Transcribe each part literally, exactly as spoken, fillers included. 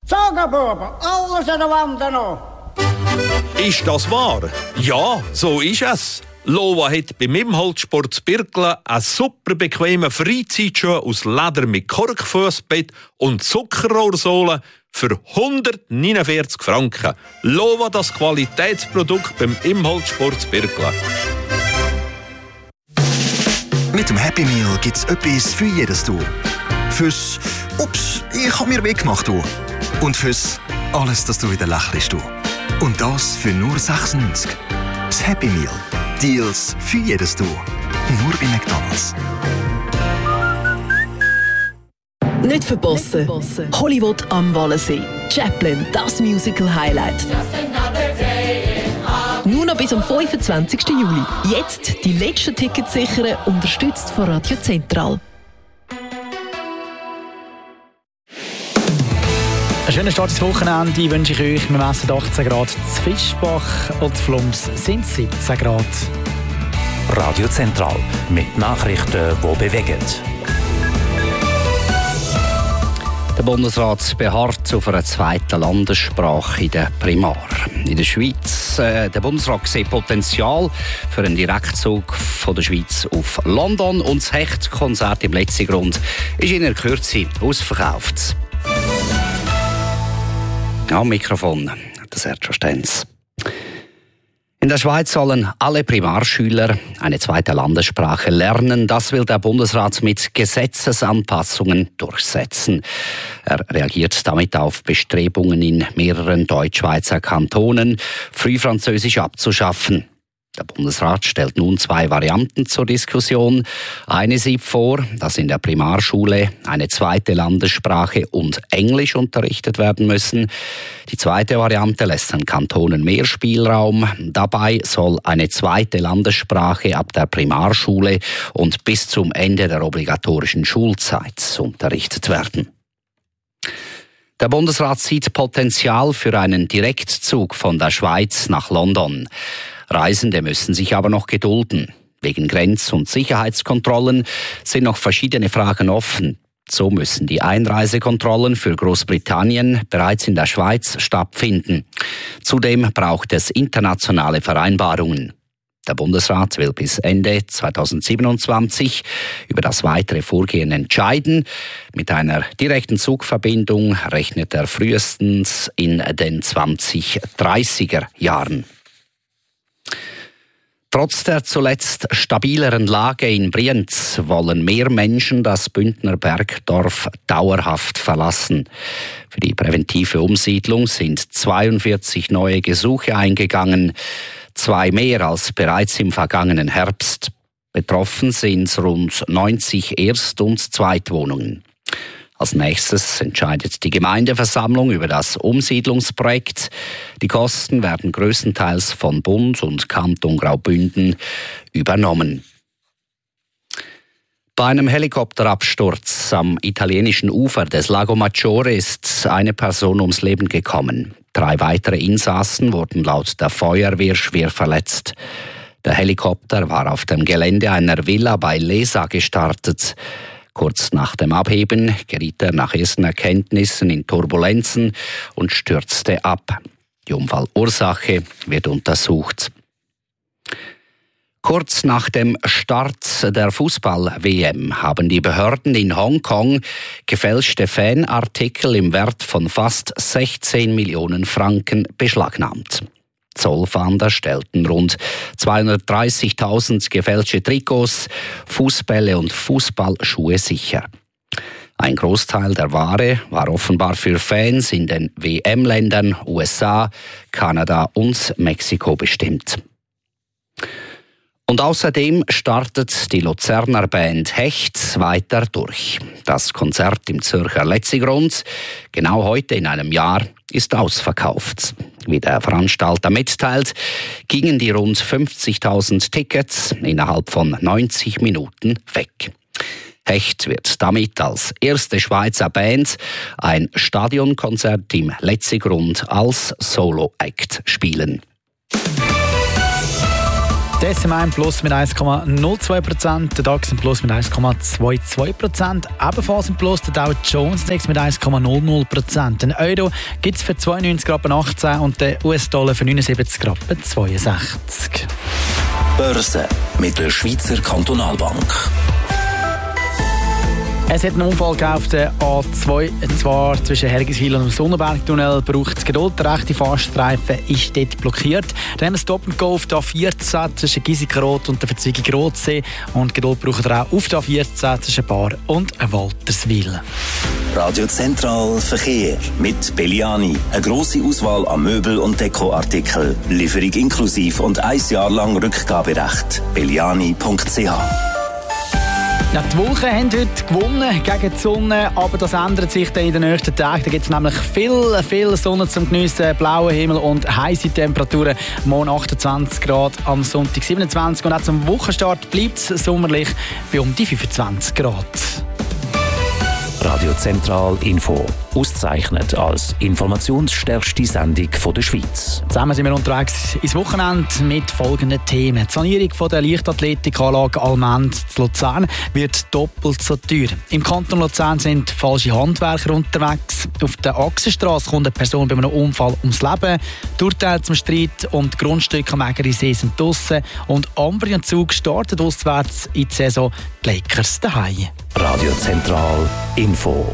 Sagen, Buben, alles an der Wand noch. Ist das wahr? Ja, so ist es. Lova hat beim Imholtsport Birkle einen super bequemen Freizeitschuh aus Leder mit Korkfussbett und Zuckerrohrsohle für hundertneunundvierzig Franken. Lova, das Qualitätsprodukt beim Imholtsport Birkle. Mit dem Happy Meal gibt es etwas für jedes Tour. Fürs «Ups, ich habe mir weggemacht» und fürs «Alles, dass du wieder lächelst» und das für nur sechsundneunzig. Das Happy Meal. Deals für jedes Tour. Nur bei McDonald's. Nicht verpassen. Hollywood am Wallensee. Chaplin, das Musical-Highlight. Nur noch bis am fünfundzwanzigsten Juli. Jetzt die letzten Tickets sichern, unterstützt von Radio Zentral. Einen schönen Start ins Wochenende wünsche ich euch. Wir messen achtzehn Grad zu Fischbach und Flums sind siebzehn Grad. Radio Zentral mit Nachrichten, die bewegen. Der Bundesrat beharrt auf einer zweiten Landessprache in der Primar. In der Schweiz, äh, der Bundesrat sieht Potenzial für einen Direktzug von der Schweiz auf London und das Hechtkonzert im Letzigrund ist in der Kürze ausverkauft. Am Mikrofon, der Sergio Stenz. In der Schweiz sollen alle Primarschüler eine zweite Landessprache lernen. Das will der Bundesrat mit Gesetzesanpassungen durchsetzen. Er reagiert damit auf Bestrebungen in mehreren Deutschschweizer Kantonen, Frühfranzösisch abzuschaffen. Der Bundesrat stellt nun zwei Varianten zur Diskussion. Eine sieht vor, dass in der Primarschule eine zweite Landessprache und Englisch unterrichtet werden müssen. Die zweite Variante lässt den Kantonen mehr Spielraum. Dabei soll eine zweite Landessprache ab der Primarschule und bis zum Ende der obligatorischen Schulzeit unterrichtet werden. Der Bundesrat sieht Potenzial für einen Direktzug von der Schweiz nach London. Reisende müssen sich aber noch gedulden. Wegen Grenz- und Sicherheitskontrollen sind noch verschiedene Fragen offen. So müssen die Einreisekontrollen für Großbritannien bereits in der Schweiz stattfinden. Zudem braucht es internationale Vereinbarungen. Der Bundesrat will bis Ende zweitausendsiebenundzwanzig über das weitere Vorgehen entscheiden. Mit einer direkten Zugverbindung rechnet er frühestens in den zwanzig-dreißiger Jahren. Trotz der zuletzt stabileren Lage in Brienz wollen mehr Menschen das Bündner Bergdorf dauerhaft verlassen. Für die präventive Umsiedlung sind zweiundvierzig neue Gesuche eingegangen, zwei mehr als bereits im vergangenen Herbst. Betroffen sind rund neunzig Erst- und Zweitwohnungen. Als nächstes entscheidet die Gemeindeversammlung über das Umsiedlungsprojekt. Die Kosten werden größtenteils von Bund und Kanton Graubünden übernommen. Bei einem Helikopterabsturz am italienischen Ufer des Lago Maggiore ist eine Person ums Leben gekommen. Drei weitere Insassen wurden laut der Feuerwehr schwer verletzt. Der Helikopter war auf dem Gelände einer Villa bei Lesa gestartet. Kurz nach dem Abheben geriet er nach ersten Erkenntnissen in Turbulenzen und stürzte ab. Die Unfallursache wird untersucht. Kurz nach dem Start der Fußball-W M haben die Behörden in Hongkong gefälschte Fanartikel im Wert von fast sechzehn Millionen Franken beschlagnahmt. Zollfahnder stellten rund zweihundertdreißigtausend gefälschte Trikots, Fußbälle und Fußballschuhe sicher. Ein Großteil der Ware war offenbar für Fans in den W M-Ländern U S A, Kanada und Mexiko bestimmt. Und außerdem startet die Luzerner Band Hecht weiter durch. Das Konzert im Zürcher Letzigrund, genau heute in einem Jahr, ist ausverkauft. Wie der Veranstalter mitteilt, gingen die rund fünfzigtausend Tickets innerhalb von neunzig Minuten weg. Hecht wird damit als erste Schweizer Band ein Stadionkonzert im Letzigrund als Solo-Act spielen. Der S M I im Plus mit eins Komma null zwei Prozent, der DAX im Plus mit eins Komma zweiundzwanzig Prozent, ebenfalls im Plus der Dow Jones Index mit eins Komma null null Prozent. Den Euro gibt es für zweiundneunzig Rappen achtzehn und den U S-Dollar für neunundsiebzig Rappen zweiundsechzig. Börse mit der Schweizer Kantonalbank. Es hat einen Unfall auf der A zwei, und zwar zwischen Hergiswil und dem Sonnenbergtunnel. Braucht es Geduld, der rechte Fahrstreifen ist dort blockiert. Dann haben wir Stop and Go auf der A vierzehn zwischen Giesigrot und der Verzweigung Rotsee. Und Geduld braucht ihr auch auf der A vierzehn zwischen Bar und Walterswil. Radio Zentral Verkehr mit Belliani. Eine grosse Auswahl an Möbel- und Dekoartikeln. Lieferung inklusiv und ein Jahr lang Rückgaberecht. belliani punkt c h. Ja, die Wolken haben heute gewonnen gegen die Sonne, aber das ändert sich dann in den nächsten Tagen. Da gibt es nämlich viel, viel Sonne zum Geniessen, blauer Himmel und heiße Temperaturen. Morgen achtundzwanzig Grad, am Sonntag siebenundzwanzig und auch zum Wochenstart bleibt es sommerlich bei um die fünfundzwanzig Grad. Radio Zentral Info. Ausgezeichnet als informationsstärkste Sendung der Schweiz. Zusammen sind wir unterwegs ins Wochenende mit folgenden Themen. Die Sanierung von der Leichtathletikanlage Allmend zu Luzern wird doppelt so teuer. Im Kanton Luzern sind falsche Handwerker unterwegs. Auf der Achsenstrasse kommt eine Person bei einem Unfall ums Leben. Die Urteile zum Streit um die Grundstücke am Ägerisee sind draussen. Und Ambri und Zug startet auswärts in die Saison. Die Lakers daheim. Radio Zentral Info.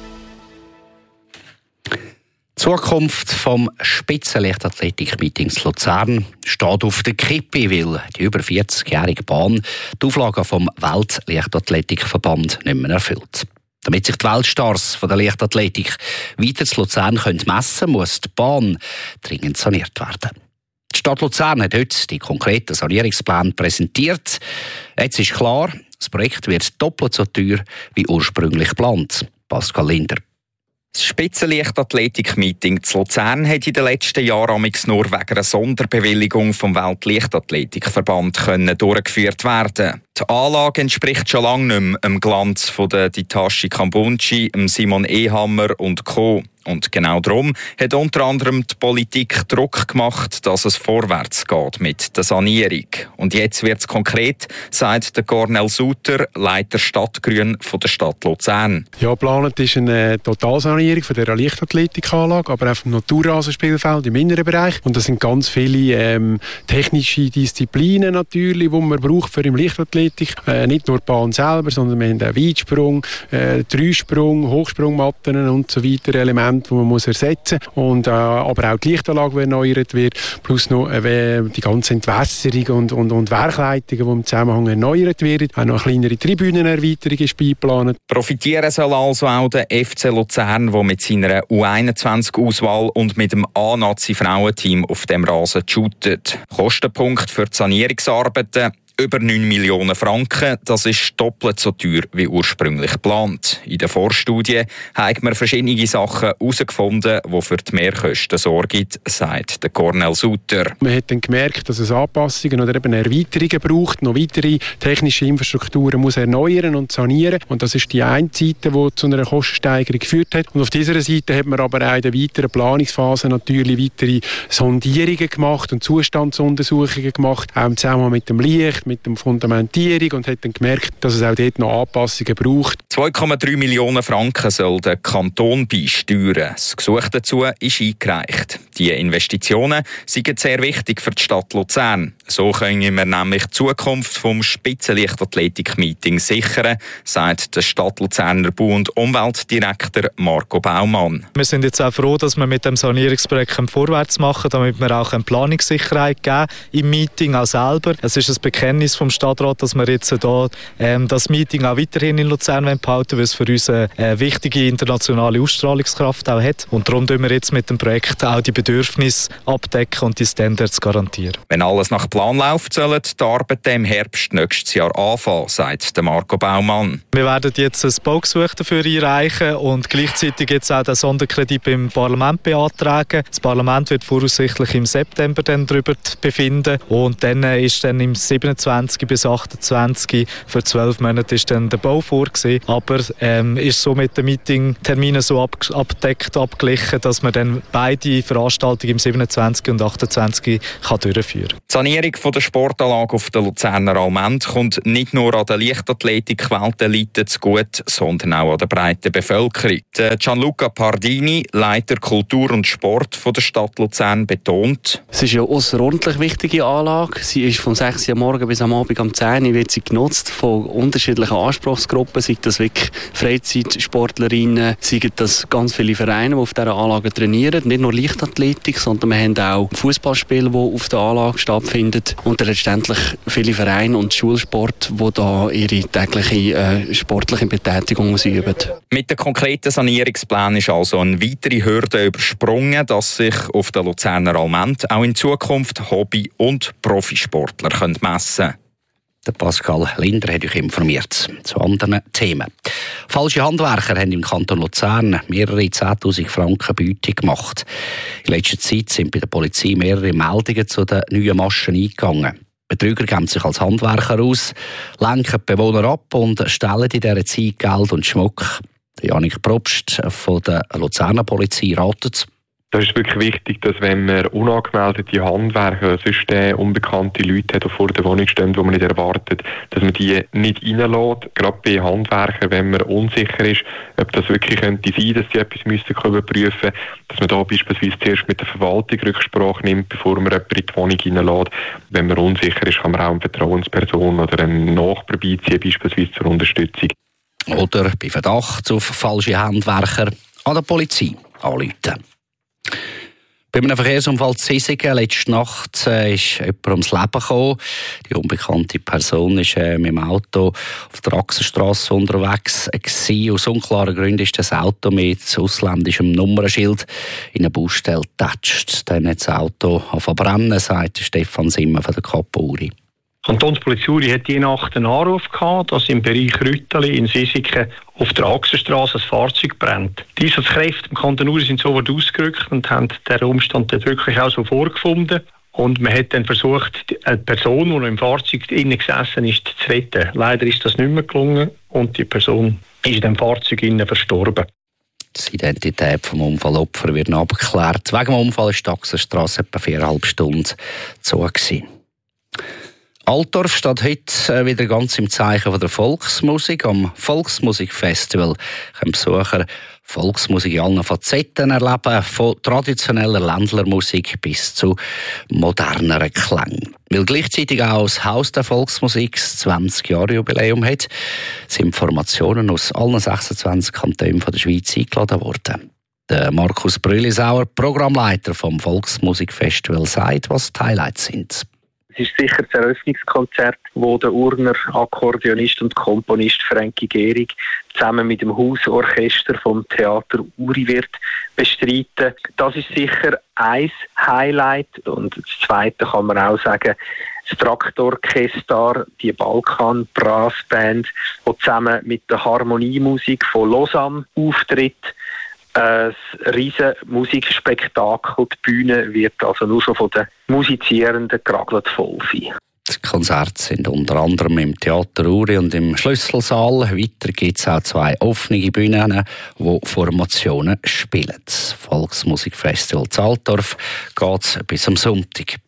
Die Zukunft vom Spitzenleichtathletik-Meetings Luzern steht auf der Kippe, weil die über vierzigjährige Bahn die Auflagen vom Weltleichtathletikverband nicht mehr erfüllt. Damit sich die Weltstars von der Leichtathletik weiter zu Luzern können messen können, muss die Bahn dringend saniert werden. Die Stadt Luzern hat heute die konkreten Sanierungspläne präsentiert. Jetzt ist klar, das Projekt wird doppelt so teuer wie ursprünglich geplant. Pascal Linder. Das Spitzenleichtathletik-Meeting zu Luzern hat in den letzten Jahren amigs nur wegen einer Sonderbewilligung vom Weltleichtathletikverband durchgeführt werden. Die Anlage entspricht schon lange nicht mehr dem Glanz von der Hitachi Kambunchi, Simon Ehammer und Co. Und genau darum hat unter anderem die Politik Druck gemacht, dass es vorwärts geht mit der Sanierung. Und jetzt wird es konkret, sagt der Cornel Suter, Leiter Stadtgrün von der Stadt Luzern. Ja, geplant ist eine Totalsanierung von der Leichtathletikanlage, aber auch vom Naturrasenspielfeld im inneren Bereich. Und das sind ganz viele ähm, technische Disziplinen natürlich, die man braucht für im Leichtathletik. Äh, nicht nur die Bahn selber, sondern wir haben auch Weitsprung, äh, Dreisprung, Hochsprungmatten und so weiter Elemente, die man muss ersetzen muss. Und, äh, aber auch die Lichtanlage, die erneuert wird, plus noch äh, die ganze Entwässerung und, und, und Werkleitungen, die im Zusammenhang erneuert werden. Auch noch eine kleinere Tribünenerweiterung ist beigeplant. Profitieren soll also auch der F C Luzern, der mit seiner U einundzwanzig-Auswahl und mit dem A-Nazi-Frauenteam auf dem Rasen shootet. Kostenpunkt für die Sanierungsarbeiten über neun Millionen Franken, das ist doppelt so teuer wie ursprünglich geplant. In der Vorstudie haben wir verschiedene Sachen herausgefunden, die für die Mehrkosten sorgen, sagt der Cornel Suter. Man hat dann gemerkt, dass es Anpassungen oder eben Erweiterungen braucht, noch weitere technische Infrastrukturen muss erneuern und sanieren. Und das ist die eine Seite, die zu einer Kostensteigerung geführt hat. Und auf dieser Seite hat man aber auch in der weiteren Planungsphase natürlich weitere Sondierungen gemacht und Zustandsuntersuchungen gemacht, auch im Zusammenhang mit dem Licht, mit der Fundamentierung, und hat dann gemerkt, dass es auch dort noch Anpassungen braucht. zwei Komma drei Millionen Franken soll der Kanton beisteuern. Das Gesuch dazu ist eingereicht. Die Investitionen sind sehr wichtig für die Stadt Luzern. So können wir nämlich die Zukunft vom Spitzenleichtathletik-Meeting sichern, sagt der Stadt Luzerner Bau- und Umweltdirektor Marco Baumann. Wir sind jetzt auch froh, dass wir mit dem Sanierungsprojekt vorwärts machen, damit wir auch eine Planungssicherheit geben im Meeting auch selber. Es ist ein Bekenntnis vom Stadtrat, dass wir jetzt hier, ähm, das Meeting auch weiterhin in Luzern behalten wollen, weil es für uns eine äh, wichtige internationale Ausstrahlungskraft auch hat. Und darum tun wir jetzt mit dem Projekt auch die Bedürfnisse abdecken und die Standards garantieren. Wenn alles nach Plan läuft, sollen die Arbeiten im Herbst nächstes Jahr anfangen, sagt Marco Baumann. Wir werden jetzt ein Baugesuch dafür einreichen und gleichzeitig jetzt auch den Sonderkredit beim Parlament beantragen. Das Parlament wird voraussichtlich im September dann darüber befinden und dann ist dann im siebenundzwanzig bis achtundzwanzig für zwölf Monate ist dann der Bau vorgesehen. Aber ähm, ist so mit den Meeting-Terminen so ab, abdeckt, abgeglichen, dass man dann beide Veranstaltungen im siebenundzwanzig und achtundzwanzig kann durchführen kann. Die Sanierung Sanierung der Sportanlage auf der Luzerner Allmend kommt nicht nur an der Leichtathletik-Weltelite zugute, sondern auch an der breiten Bevölkerung. Der Gianluca Pardini, Leiter Kultur und Sport von der Stadt Luzern, betont: Es ist eine außerordentlich wichtige Anlage. Sie ist von sechs Uhr morgens bis am Abend um zehn Uhr wird sie genutzt von unterschiedlichen Anspruchsgruppen, sei das wirklich Freizeitsportlerinnen, sei das ganz viele Vereine, die auf dieser Anlage trainieren. Nicht nur Leichtathletik, sondern wir haben auch Fußballspiele, die auf der Anlage stattfinden und letztendlich viele Vereine und Schulsport, die da ihre tägliche äh, sportliche Betätigung ausüben. Mit den konkreten Sanierungsplänen ist also eine weitere Hürde übersprungen, dass sich auf der Luzerner Allmend auch in Zukunft Hobby- und Profisportler können messen können. Der Pascal Linder hat euch informiert. Zu anderen Themen. Falsche Handwerker haben im Kanton Luzern mehrere zehntausend Franken Beute gemacht. In letzter Zeit sind bei der Polizei mehrere Meldungen zu den neuen Maschen eingegangen. Betrüger geben sich als Handwerker aus, lenken die Bewohner ab und stellen in dieser Zeit Geld und Schmuck. Janik Probst von der Luzerner Polizei ratet: Da ist wirklich wichtig, dass wenn man unangemeldete Handwerker, sonst äh, unbekannte Leute hat, die vor der Wohnung stehen, die man nicht erwartet, dass man die nicht reinlässt. Gerade bei Handwerkern, wenn man unsicher ist, ob das wirklich könnte sein, dass sie etwas müssen überprüfen müssen, dass man da beispielsweise zuerst mit der Verwaltung Rücksprache nimmt, bevor man jemanden in die Wohnung reinlässt. Wenn man unsicher ist, kann man auch eine Vertrauensperson oder einen Nachbar beiziehen, beispielsweise zur Unterstützung. Oder bei Verdacht auf falsche Handwerker an der Polizei anrufen. Bei einem Verkehrsunfall in Sisigen letzte Nacht äh, ist jemand ums Leben gekommen. Die unbekannte Person war äh, mit dem Auto auf der Achsenstrasse unterwegs. Äh, Aus unklaren Gründen ist das Auto mit ausländischem Nummernschild in eine Baustelle getatscht. Dann hat das Auto verbrennen, sagt Stefan Simmer von der Kapuri. Die Kantonspolizei hat die Nacht einen Anruf gehabt, dass im Bereich Rütteli in Sisigen auf der Achsenstrasse ein Fahrzeug brennt. Die Einsatzkräfte im Kanton Uri sind sofort ausgerückt und haben den Umstand dort wirklich auch so vorgefunden. Und man hat dann versucht, eine Person, die noch im Fahrzeug innen gesessen ist, zu retten. Leider ist das nicht mehr gelungen und die Person ist in dem Fahrzeug innen verstorben. Die Identität des Unfallopfers wird noch abgeklärt. Wegen dem Unfall war die Achsenstrasse etwa viereinhalb Stunden zu gewesen. Altdorf steht heute wieder ganz im Zeichen der Volksmusik. Am Volksmusikfestival können Besucher Volksmusik in allen Facetten erleben, von traditioneller Ländlermusik bis zu moderneren Klängen. Weil gleichzeitig auch das Haus der Volksmusik das zwanzig-Jahre-Jubiläum hat, sind Formationen aus allen sechsundzwanzig Kantonen der Schweiz eingeladen worden. Der Markus Brülisauer, Programmleiter vom Volksmusikfestival, sagt, was die Highlights sind. Es ist sicher das Eröffnungskonzert, wo der Urner Akkordeonist und Komponist Frankie Gehrig zusammen mit dem Hausorchester vom Theater Uri wird bestreiten. Das ist sicher ein Highlight. Und das Zweite kann man auch sagen, das Traktorchester, die Balkan Brass Band, die zusammen mit der Harmoniemusik von Lausanne auftritt. Ein riesen Musikspektakel. Die Bühne wird also nur schon von den Musizierenden geragelt voll sein. Die Konzerte sind unter anderem im Theater Uri und im Schlüsselsaal. Weiter gibt es auch zwei offene Bühnen, wo Formationen spielen. Das Volksmusikfestival in Altdorf geht bis am Sonntag.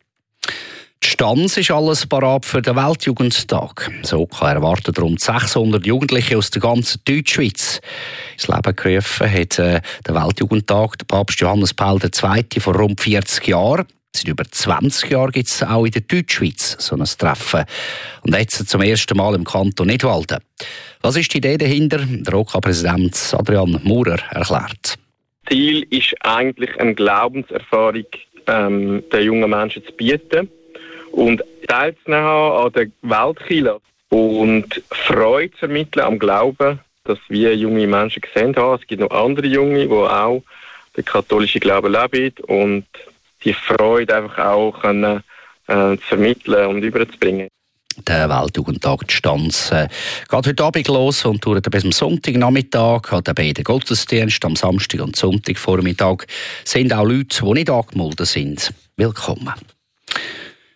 Die Stanz ist alles parat für den Weltjugendtag. So erwartet rund sechshundert Jugendliche aus der ganzen Deutschschweiz. Ins Leben gerufen hat äh, der Weltjugendtag der Papst Johannes Paul der Zweite vor rund vierzig Jahren. Seit über zwanzig Jahren gibt es auch in der Deutschschweiz so ein Treffen. Und jetzt zum ersten Mal im Kanton Nidwalden. Was ist die Idee dahinter? Der O K-Präsident Adrian Maurer erklärt. Ziel ist eigentlich, eine Glaubenserfahrung ähm, den jungen Menschen zu bieten und teilzunehmen an der Weltkirche und Freude zu vermitteln am Glauben, dass wir junge Menschen gesehen haben. Es gibt noch andere Junge, die auch den katholischen Glauben leben und die Freude einfach auch können, äh, zu vermitteln und überzubringen. Der Weltjugendtag die Stanz äh, geht heute Abend los und dauert bis am Sonntagnachmittag. An den beiden Gottesdiensten am Samstag und Sonntagvormittag sind auch Leute, die nicht angemeldet sind, willkommen.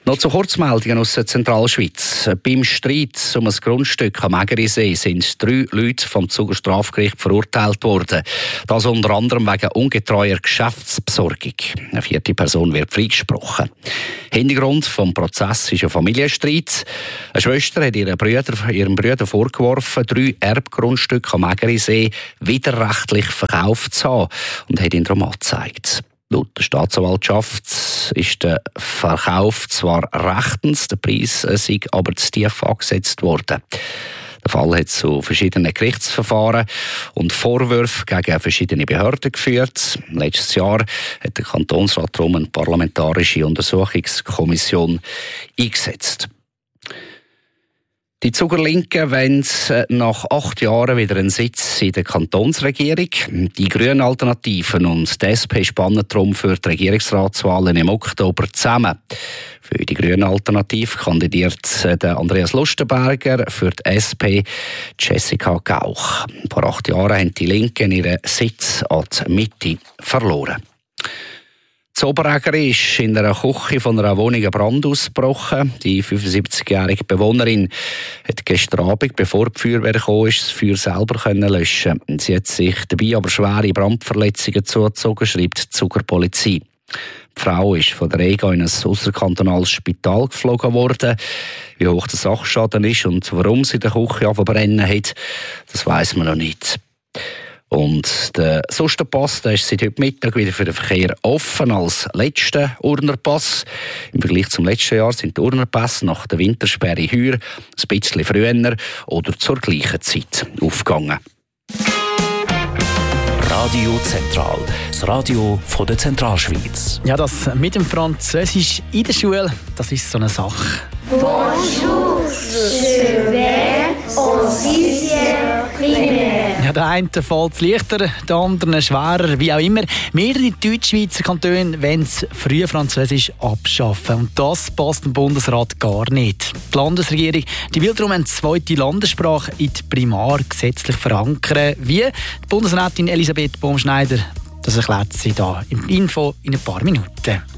Noch zu Kurzmeldungen aus der Zentralschweiz. Beim Streit um ein Grundstück am Ägerisee sind drei Leute vom Zuger Strafgericht verurteilt worden. Das unter anderem wegen ungetreuer Geschäftsbesorgung. Eine vierte Person wird freigesprochen. Hintergrund des Prozesses ist ein Familienstreit. Eine Schwester hat ihren Brüder, ihrem Bruder vorgeworfen, drei Erbgrundstücke am Ägerisee widerrechtlich verkauft zu haben und hat ihn darum angezeigt. Laut der Staatsanwaltschaft ist der Verkauf zwar rechtens, der Preis sei aber zu tief angesetzt worden. Der Fall hat zu verschiedenen Gerichtsverfahren und Vorwürfen gegen verschiedene Behörden geführt. Letztes Jahr hat der Kantonsrat darum eine parlamentarische Untersuchungskommission eingesetzt. Die Zuger Linken wollen nach acht Jahren wieder einen Sitz in der Kantonsregierung. Die Grünen Alternativen und die S P spannen darum für die Regierungsratswahlen im Oktober zusammen. Für die Grüne Alternative kandidiert Andreas Lustenberger, für die S P Jessica Gauch. Vor acht Jahren haben die Linken ihren Sitz an die Mitte verloren. In Oberägeri ist in einer Küche von einer Wohnung ein Brand ausgebrochen. Die fünfundsiebzigjährige Bewohnerin hat gestern Abend, bevor die Feuerwehr kam, das Feuer selber löschen. Sie hat sich dabei aber schwere Brandverletzungen zugezogen, schreibt die Zuger Polizei. Die Frau ist von der E G A in ein ausserkantonales Spital geflogen worden. Wie hoch der Sachschaden ist und warum sie in der Küche verbrennen hat, das weiss man noch nicht. Und der Susterpass, der ist seit heute Mittag wieder für den Verkehr offen als letzter Urnerpass. Im Vergleich zum letzten Jahr sind die Urnerpässe nach der Wintersperre heuer ein bisschen früher oder zur gleichen Zeit aufgegangen. Radio Zentral, das Radio von der Zentralschweiz. Ja, das mit dem Französisch in der Schule, das ist so eine Sache. Bonjour, je vais au sixième primaire. Ja, der eine fällt es leichter, der andere schwerer, wie auch immer. Mehrere Deutschschweizer Kantone wollen das frühe Französisch abschaffen. Und das passt dem Bundesrat gar nicht. Die Landesregierung die will darum eine zweite Landessprache in die Primar gesetzlich verankern. Wie? Die Bundesrätin Elisabeth Baumschneider, das erklärt sie da im Info in ein paar Minuten.